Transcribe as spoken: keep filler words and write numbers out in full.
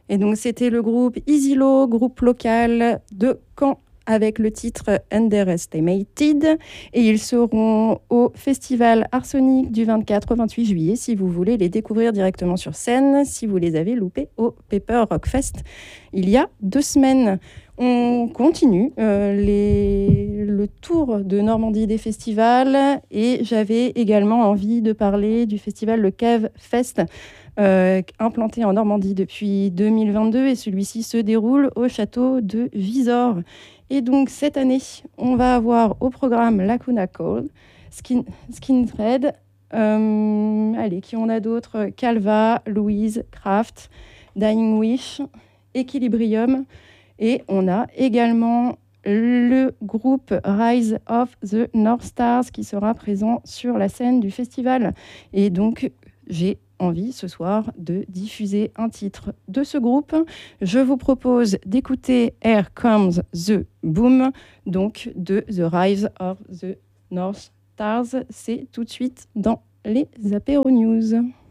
Et donc, c'était le groupe Easylo, groupe local de Caen, avec le titre Underestimated. Et ils seront au Festival Arsenic du vingt-quatre au vingt-huit juillet, si vous voulez les découvrir directement sur scène, si vous les avez loupés au Paper Rock Fest il y a deux semaines. On continue euh, les... le tour de Normandie des festivals, et j'avais également envie de parler du festival Le Cave Fest, euh, implanté en Normandie depuis deux mille vingt-deux, et celui-ci se déroule au château de Visor. Et donc cette année, on va avoir au programme Lacuna Coil, Skin, Skinthread, euh, allez, qui on a d'autres, Calva, Louise, Kraft, Dying Wish, Equilibrium, et on a également le groupe Rise of the North Stars qui sera présent sur la scène du festival. Et donc, j'ai envie ce soir de diffuser un titre de ce groupe. Je vous propose d'écouter Here Comes the Boom, donc de The Rise of the North Stars. C'est tout de suite dans les Apéro News.